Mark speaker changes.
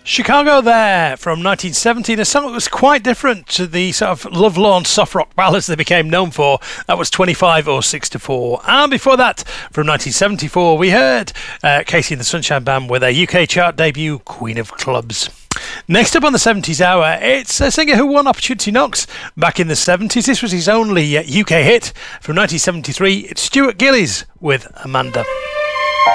Speaker 1: Chicago there from 1970, a song that was quite different to the sort of love-lorn soft rock ballads they became known for. That was 25 or 6 to 4. And before that, from 1974, we heard Casey and the Sunshine Band with their UK chart debut, Queen of Clubs. Next up on the 70s hour, it's a singer who won Opportunity Knocks back in the 70s. This was his only UK hit from 1973. It's Stuart Gillies with Amanda.